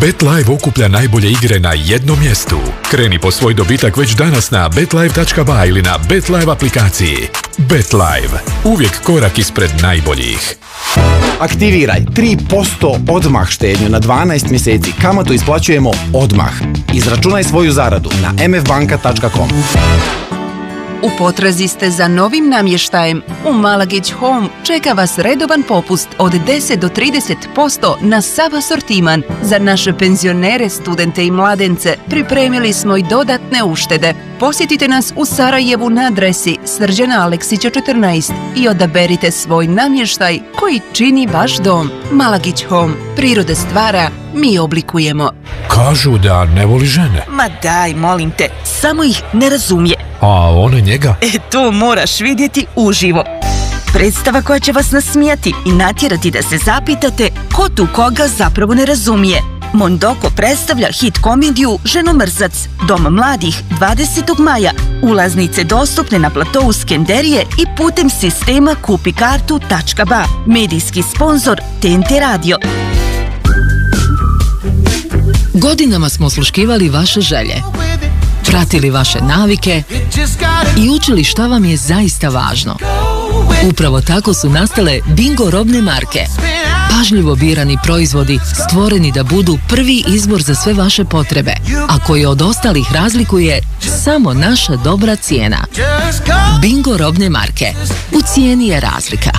BetLive okuplja najbolje igre na jednom mjestu. Kreni po svoj dobitak već danas na betlive.ba ili na BetLive aplikaciji. BetLive. Uvijek korak ispred najboljih. Aktiviraj 3% odmah štednju na 12 mjeseci. Kamatu isplaćujemo odmah. Izračunaj svoju zaradu na mfbanka.com. U potrazi ste za novim namještajem? U Malagić Home čeka vas redovan popust od 10 do 30% na sav asortiman. Za naše penzionere, studente i mladence pripremili smo i dodatne uštede. Posjetite nas u Sarajevu na adresi Srđana Aleksića 14 i odaberite svoj namještaj koji čini vaš dom. Malagić Home. Priroda stvara, mi oblikujemo. Kažu da ne voli žene. Ma daj, molim te, samo ih ne razumije. A ona njega? To moraš vidjeti uživo. Predstava koja će vas nasmijati i natjerati da se zapitate ko tu koga zapravo ne razumije. Mondoko predstavlja hit komediju Ženomrzac, Dom mladih 20. maja. Ulaznice dostupne na platovu Skenderije i putem sistema kupikartu.ba. Medijski sponsor TNT Radio. Godinama smo osluškivali vaše želje, pratili vaše navike i učili šta vam je zaista važno. Upravo tako su nastale Bingo robne marke. Pažljivo birani proizvodi stvoreni da budu prvi izbor za sve vaše potrebe, a koji od ostalih razlikuje samo naša dobra cijena. Bingo robne marke. U cijeni je razlika.